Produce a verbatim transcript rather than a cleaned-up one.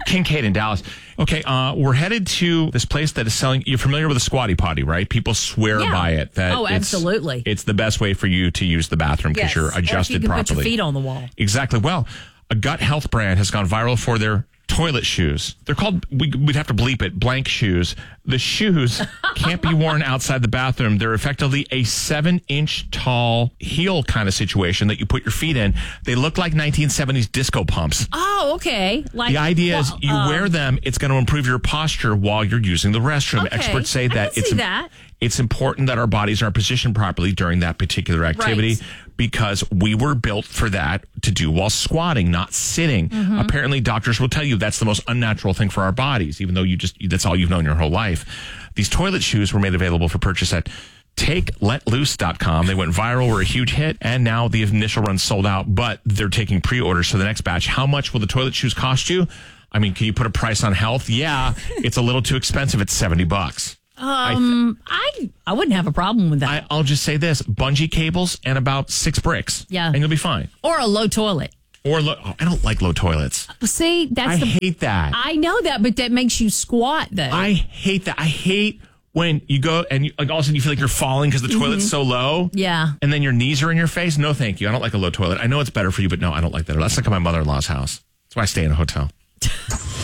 Kincaid in Dallas. Okay, uh, we're headed to this place that is selling. You're familiar with a squatty potty, right? People swear Yeah. by it. That Oh, it's- absolutely. It's, the best way for you to use the bathroom because Yes. you're Or if adjusted you can properly. put your feet on the wall. Exactly. Well, a gut health brand has gone viral for their toilet shoes. They're called, we, we'd have to bleep it, blank shoes. The shoes can't be worn outside the bathroom. They're effectively a seven inch tall heel kind of situation that you put your feet in. They look like nineteen seventies disco pumps. Oh, okay. Like The idea is well, you um, wear them, it's going to improve your posture while you're using the restroom. Okay. Experts say I that can it's see that. it's important that our bodies are positioned properly during that particular activity Right. because we were built for that to do while squatting, not sitting. Mm-hmm. Apparently, doctors will tell you that's the most unnatural thing for our bodies, even though you just that's all you've known your whole life. These toilet shoes were made available for purchase at take let loose dot com. They went viral, were a huge hit, and now the initial run sold out, but they're taking pre-orders for the next batch. How much will the toilet shoes cost you? I mean, can you put a price on health? Yeah, it's a little too expensive. It's seventy bucks. Um, I I wouldn't have a problem with that. I, I'll just say this: bungee cables and about six bricks. Yeah. and you'll be fine. or a low toilet. Or low, oh, I don't like low toilets. See, that's I the. hate that. I know that, but that makes you squat though. I hate that. I hate when you go and you, like all of a sudden you feel like you're falling because the toilet's so low. Mm-hmm. Yeah. and then your knees are in your face. No, thank you. I don't like a low toilet. I know it's better for you, but no, I don't like that. That's like at my mother-in-law's house. That's why I stay in a hotel.